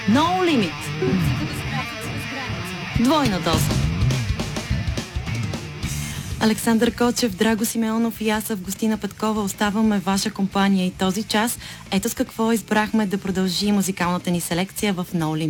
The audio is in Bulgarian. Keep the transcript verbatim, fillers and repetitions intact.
No Limit. Двойна доза. Александър Кочев, Драго Симеонов и аз, Августина Петкова, оставаме ваша компания и този час. Ето с какво избрахме да продължи музикалната ни селекция в No Limit.